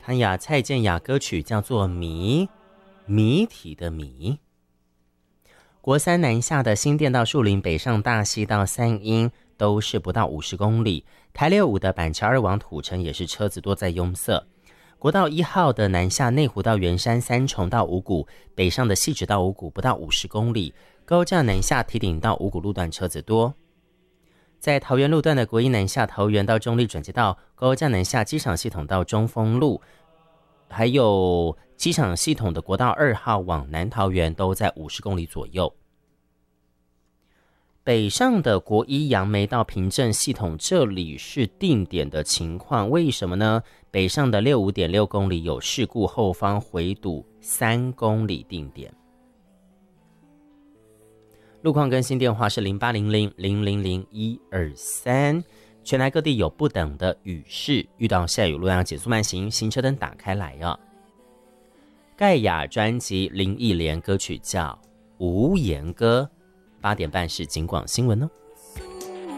看呀，蔡健雅歌曲叫做《谜》，谜题的谜。国三南下的新店到树林，北上大溪到三鶯，都是不到50公里。台6-5的板桥2往土城也是车子多在拥塞。国道1号的南下内湖到圆山，三重到五股，北上的汐止到五股不到50公里。高架南下堤顶到五股路段车子多。在桃园路段的国一南下桃园到中立转接道，高架南下机场系统到中丰路，还有机场系统的国道2号往南桃园都在50公里左右。北上的国一杨梅到平镇系统，这里是定点的情况，为什么呢？北上的65.6公里有事故，后方回堵3公里定点。路况更新电话是0800000123。全台各地有不等的雨势，遇到下雨路要减速慢行，行车灯打开来啊。盖亚专辑林忆莲歌曲叫《无言歌》，8点半是警广新闻哦。